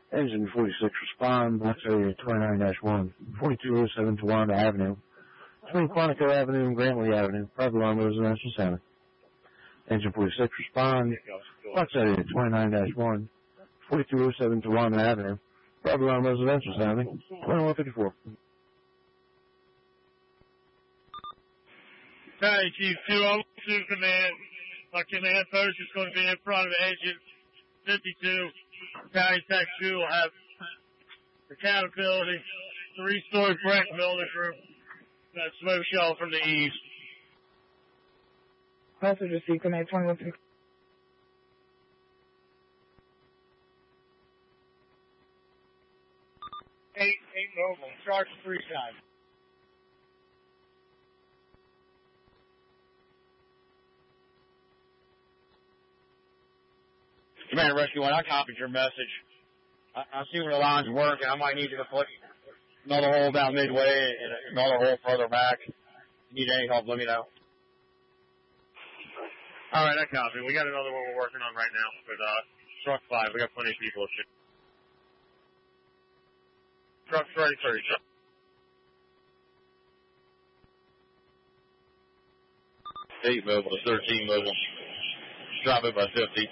Engine 46 respond, box area 29-1, 4207 Tawanda Avenue, between Quantico Avenue and Grantley Avenue, private alarm residential center. Engine 46 respond, box area 29-1, 4207 Tawanda Avenue, private alarm residential center, 2154. Hey, Chief 202 Command. My command post is going to be in front of Engine 52. County Tech 2 will have accountability. 3-story brick building room. That smoke shell from the east. Also received command 2154. Eight mobile. Charge 3 times. Commander Rescue 1, I copied your message. I see where the line's working. I might need you to put another hole down midway and another hole further back. If you need any help, let me know. All right, I copy. We got another one we're working on right now with truck 5. We got plenty of people. Truck's ready for you. 8 mobile to 13 mobile. Drop it by 50.